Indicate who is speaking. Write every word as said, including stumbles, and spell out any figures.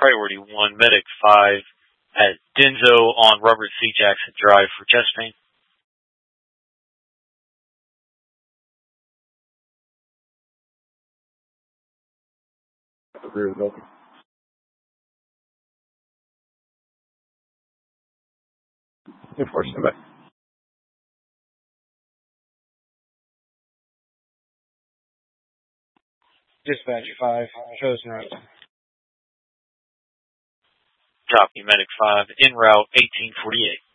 Speaker 1: Priority one, Medic five at Denzo on Robert C. Jackson Drive for chest pain.
Speaker 2: Agree with Milton. Unfortunately, but
Speaker 3: Dispatch five, chosen route.
Speaker 1: Copy, Medic five, en route eighteen forty-eight.